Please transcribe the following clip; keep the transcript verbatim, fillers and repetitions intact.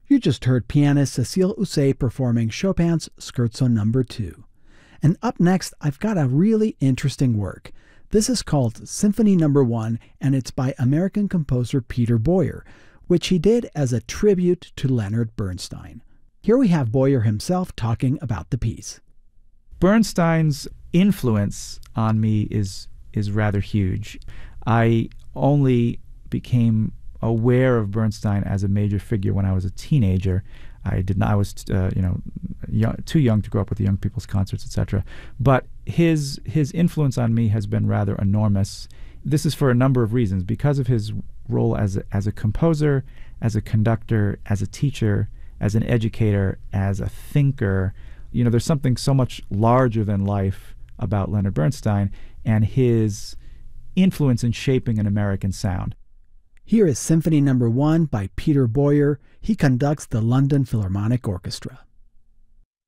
You just heard pianist Cécile Housset performing Chopin's Scherzo number two. And up next, I've got a really interesting work. This is called Symphony number one, and it's by American composer Peter Boyer, which he did as a tribute to Leonard Bernstein. Here we have Boyer himself talking about the piece. Bernstein's influence on me is is rather huge. I only became aware of Bernstein as a major figure when I was a teenager. I did not. I was, uh, you know, young, too young to grow up with the young people's concerts, et cetera. But his his influence on me has been rather enormous. This is for a number of reasons. Because of his role as a, as a composer, as a conductor, as a teacher, as an educator, as a thinker. You know, there's something so much larger than life about Leonard Bernstein and his influence in shaping an American sound. Here is Symphony number one by Peter Boyer. He conducts the London Philharmonic Orchestra.